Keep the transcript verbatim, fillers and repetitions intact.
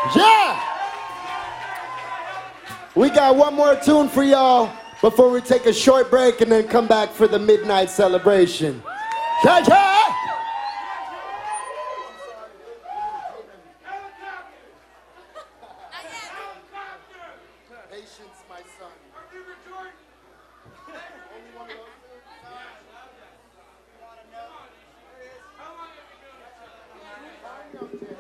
Yeah! We got one more tune for y'all before we take a short break and then come back for the midnight celebration. Yeah, yeah! Patience, my son. Only one of those.